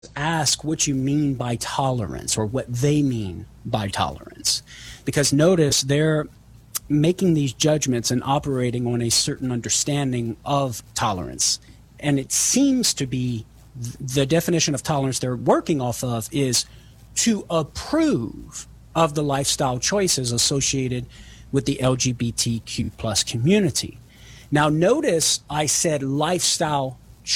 ask what you mean by tolerance or what they mean by tolerance. Because notice they're making these judgments and operating on a certain understanding of tolerance. And it seems to be the definition of tolerance they're working off of is to approve of the lifestyle choices associated with the LGBTQ plus community. Now, notice I said lifestyle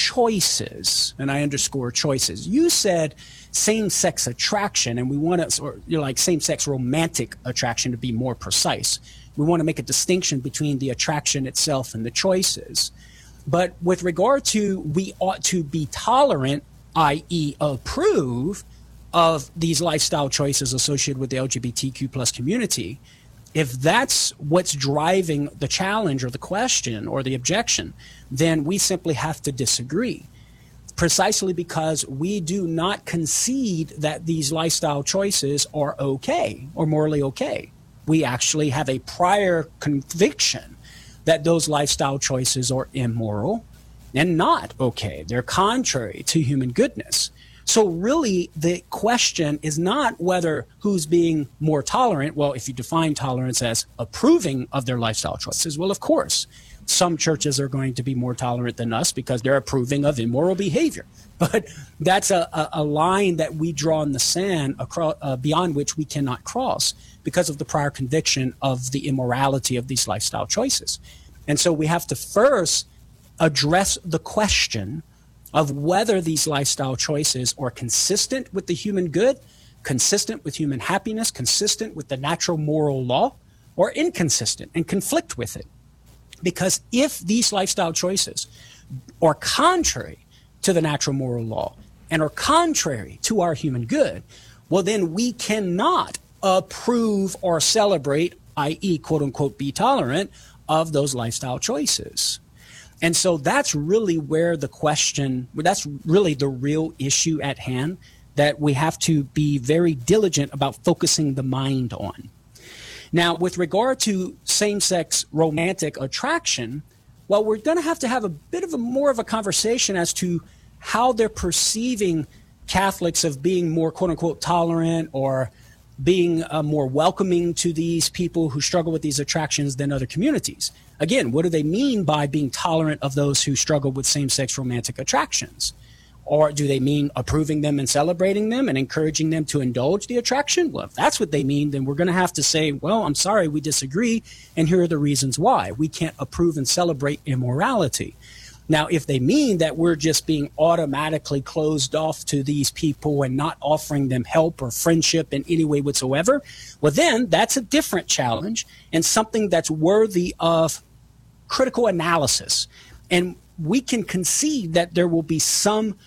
choices, and I underscore choices. You said same-sex attraction, and we want to, or like same-sex romantic attraction to be more precise. We want to make a distinction between the attraction itself and the choices. But with regard to we ought to be tolerant, i.e. approve of these lifestyle choices associated with the LGBTQ plus community, if that's what's driving the challenge or the question or the objection, then we simply have to disagree. Precisely because we do not concede that these lifestyle choices are okay or morally okay. We actually have a prior conviction that those lifestyle choices are immoral and not okay. They're contrary to human goodness. So really, the question is not whether who's being more tolerant. Well, if you define tolerance as approving of their lifestyle choices, well, of course, some churches are going to be more tolerant than us because they're approving of immoral behavior. But that's a line that we draw in the sand across, beyond which we cannot cross because of the prior conviction of the immorality of these lifestyle choices. And so we have to first address the question of whether these lifestyle choices are consistent with the human good, consistent with human happiness, consistent with the natural moral law, or inconsistent and conflict with it. Because if these lifestyle choices are contrary to the natural moral law and are contrary to our human good, well, then we cannot approve or celebrate, i.e., quote unquote, be tolerant of those lifestyle choices. And so that's really where the question, that's really the real issue at hand that we have to be very diligent about focusing the mind on. Now, with regard to same-sex romantic attraction, well, we're going to have a bit of a more of a conversation as to how they're perceiving Catholics of being more, quote unquote, tolerant or being more welcoming to these people who struggle with these attractions than other communities. Again, what do they mean by being tolerant of those who struggle with same-sex romantic attractions? Or do they mean approving them and celebrating them and encouraging them to indulge the attraction? Well, if that's what they mean, then we're going to have to say, well, I'm sorry, we disagree, and here are the reasons why. We can't approve and celebrate immorality. Now, if they mean that we're just being automatically closed off to these people and not offering them help or friendship in any way whatsoever, well, then that's a different challenge and something that's worthy of critical analysis. And we can concede that there will be some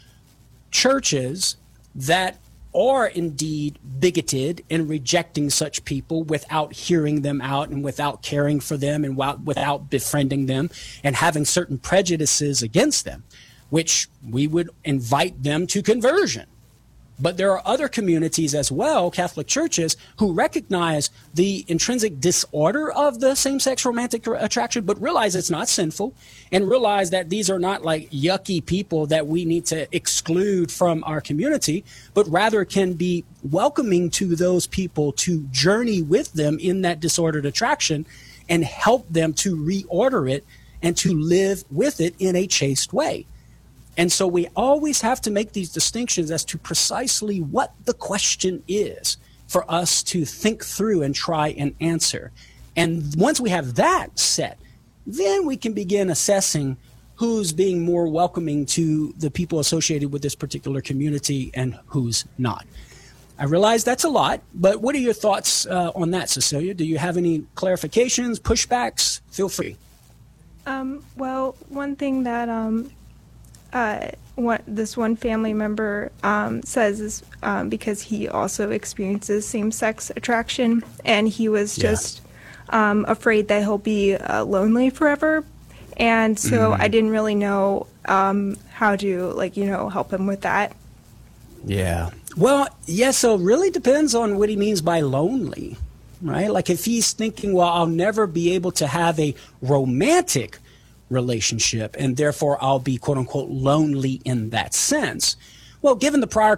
churches that are indeed bigoted in rejecting such people without hearing them out and without caring for them and without befriending them and having certain prejudices against them, which we would invite them to conversion. But there are other communities as well, Catholic churches, who recognize the intrinsic disorder of the same-sex romantic attraction, but realize it's not sinful and realize that these are not like yucky people that we need to exclude from our community, but rather can be welcoming to those people to journey with them in that disordered attraction and help them to reorder it and to live with it in a chaste way. And so we always have to make these distinctions as to precisely what the question is for us to think through and try and answer. And once we have that set, then we can begin assessing who's being more welcoming to the people associated with this particular community and who's not. I realize that's a lot, but what are your thoughts on that, Cecilia? Do you have any clarifications, pushbacks? Feel free. Well, one thing that what this one family member says is because he also experiences same-sex attraction, and he was just afraid that he'll be lonely forever. And so I didn't really know how to, help him with that. Yeah. Well, yeah, so it really depends on what he means by lonely, right? Like if he's thinking, well, I'll never be able to have a romantic relationship and therefore I'll be, quote unquote, lonely in that sense. Well, given the prior